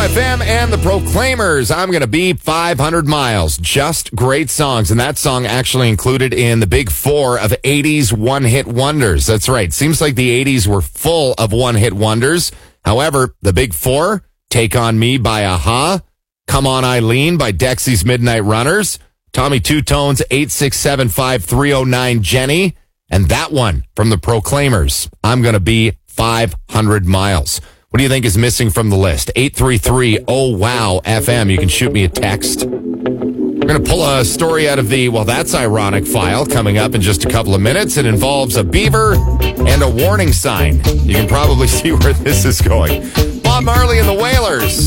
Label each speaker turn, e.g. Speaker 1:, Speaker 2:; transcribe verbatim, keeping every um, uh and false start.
Speaker 1: F M and the Proclaimers. I'm going to be five hundred miles. Just great songs. And that song actually included in the big four of eighties one-hit wonders. That's right. Seems like the eighties were full of one-hit wonders. However, the big four, Take On Me by A-ha, Come On Eileen by Dexy's Midnight Runners, Tommy Two Tone's eight six seven five three oh nine Jenny, and that one from the Proclaimers, I'm going to be five hundred miles. What do you think is missing from the list? eight three three, oh wow, F M. You can shoot me a text. We're going to pull a story out of the, well, that's ironic file coming up in just a couple of minutes. It involves a beaver and a warning sign. You can probably see where this is going. Bob Marley and the Wailers.